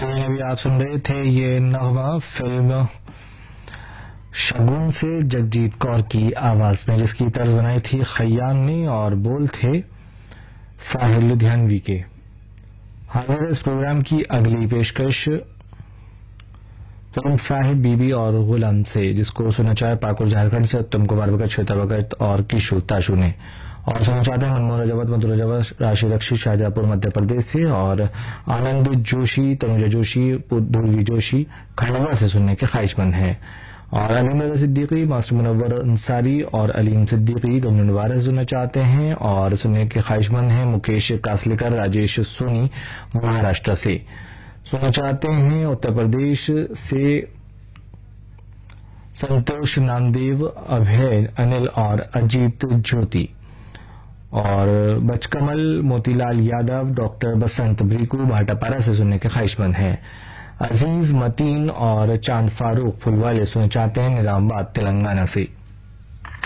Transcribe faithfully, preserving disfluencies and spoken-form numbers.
तो ये भी आप सुन रहे थे ये नगमा फिल्म शगुन से जगजीत कौर की आवाज में, जिसकी तर्ज बनाई थी खयाम ने और बोल थे साहिल लुधियानवी के। हाजिर इस प्रोग्राम की अगली पेशकश फिल्म साहिब बीबी और गुलाम से, जिसको सुना चाहे पाकुर झारखंड से उत्तम कुमार भगत, श्वेता भगत और किशोर ताशु ने, और सुना चाहते हैं मनमोहन रजवत, मधुर रजवत, राशि रक्षी शाहजहापुर मध्य प्रदेश से, और आनंद जोशी, तनुजा जोशी, ध्रुवी जोशी खंडवा से सुनने के ख्वाहिशमंद हैं। और अलीम रजा सिद्दीकी, मास्टर मुनव्वर अंसारी और अलीम सिद्दीकी गमनवार सुनना चाहते हैं, और सुनने के ख्वाहिशमंद हैं मुकेश कासलेकर, राजेश सोनी महाराष्ट्र से सुनना चाहते हैं। उत्तर प्रदेश से संतोष नामदेव, अभय, अनिल और अजीत ज्योति, और बचकमल, मोतीलाल यादव, डॉक्टर बसंत ब्रिकू भाटापारा से सुनने के ख्वाहिशमंद हैं। अजीज, मतीन और चांद फारूक फुलवाले सुनना चाहते हैं निजामाबाद तेलंगाना से।